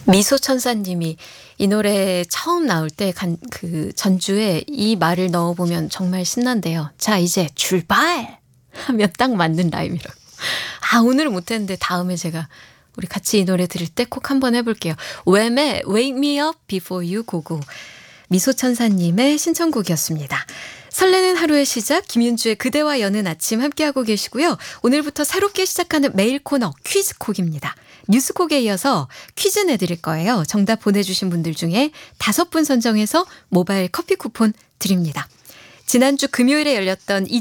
미소천사님이 이 노래 처음 나올 때 그 전주에 이 말을 넣어보면 정말 신난대요. 자, 이제 출발! 하면 딱 맞는 라임이라고. 아, 오늘은 못했는데 다음에 제가 우리 같이 이 노래 들을 때 꼭 한번 해볼게요. 웸의 Wake Me Up Before You Go Go. 미소천사님의 신청곡이었습니다. 설레는 하루의 시작 김윤주의 그대와 여는 아침 함께하고 계시고요. 오늘부터 새롭게 시작하는 메일 코너 퀴즈콕입니다. 뉴스콕에 이어서 퀴즈 내드릴 거예요. 정답 보내주신 분들 중에 5분 선정해서 모바일 커피 쿠폰 드립니다. 지난주 금요일에 열렸던